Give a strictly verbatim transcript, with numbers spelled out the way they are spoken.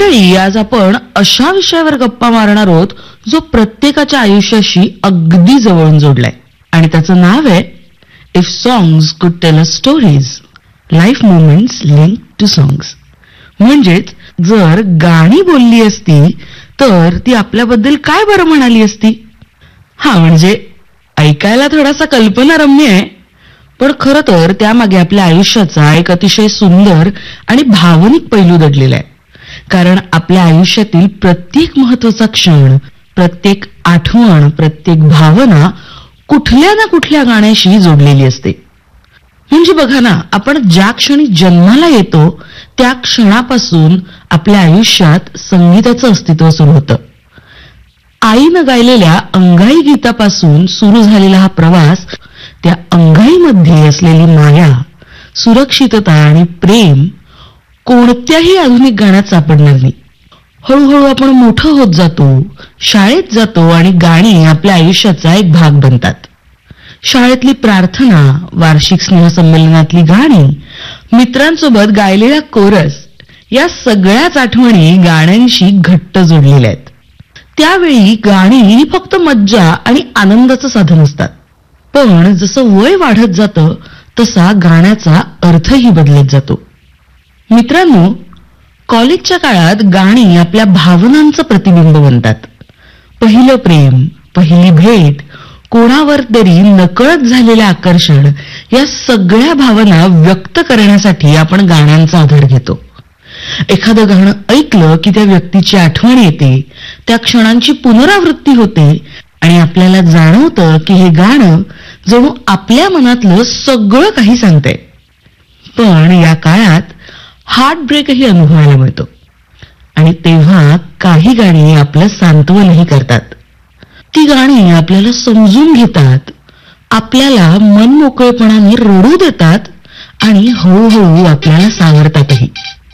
मंडळी, आज आपण अशा विषयावर गप्पा मारणार आहोत जो प्रत्येकाच्या आयुष्याशी अगदी जवळून जोडलाय, आणि त्याचं नाव आहे इफ सॉंग्स कुड tell us stories, life moments link to songs. म्हणजेच जर गाणी बोलली असती तर ती आपल्याबद्दल काय बरं म्हणाली असती. हा, म्हणजे ऐकायला थोडासा कल्पनारम्य आहे, पण खरं तर त्यामागे आपल्या आयुष्याचा एक अतिशय सुंदर आणि भावनिक पैलू दडलेला आहे. कारण आपल्या आयुष्यातील प्रत्येक महत्वाचा क्षण, प्रत्येक आठवण, प्रत्येक भावना कुठल्या ना कुठल्या गाण्याशी जोडलेली असते. म्हणजे बघा ना, आपण ज्या क्षणी जन्माला येतो त्या क्षणापासून आपल्या आयुष्यात संगीताचं अस्तित्व सुरू होतं. आईनं गायलेल्या अंगाई गीतापासून सुरू झालेला हा प्रवास, त्या अंगाईमध्ये असलेली माया, सुरक्षितता आणि प्रेम कोणत्याही आधुनिक गाण्यात सापडणार नाही. हळूहळू आपण मोठं होत जातो, शाळेत जातो आणि गाणी आपल्या आयुष्याचा एक भाग बनतात. शाळेतली प्रार्थना, वार्षिक स्नेहसंमेलनातली गाणी, मित्रांसोबत गायलेला कोरस, या सगळ्याच आठवणी गाण्यांशी घट्ट जोडलेल्या आहेत. त्यावेळी गाणी ही फक्त मज्जा आणि आनंदाचं साधन असतात. पण जसं वय वाढत जातं तसा गाण्याचा अर्थही बदलत जातो. मित्रांनो, कॉलेजच्या काळात गाणी आपल्या भावनांचं प्रतिबिंब बनतात. पहिलं प्रेम, पहिली भेट, कोणावर तरी नकळत झालेलं आकर्षण, या सगळ्या भावना व्यक्त करण्यासाठी आपण गाण्यांचा आधार घेतो. एखादं गाणं ऐकलं की त्या व्यक्तीची आठवण येते, त्या क्षणांची पुनरावृत्ती होते आणि आपल्याला जाणवतं की हे गाणं जणू आपल्या मनातलं सगळं काही सांगतंय. पण या काळात हार्ट ब्रेकही अनुभवायला मिळतो, आणि तेव्हा काही गाणी आपलं सांत्वनही करतात. ती गाणी आपल्याला समजून घेतात, आपल्याला मनमोकळेपणाने रडू देतात आणि हळूहळू आपल्याला सावरतातही.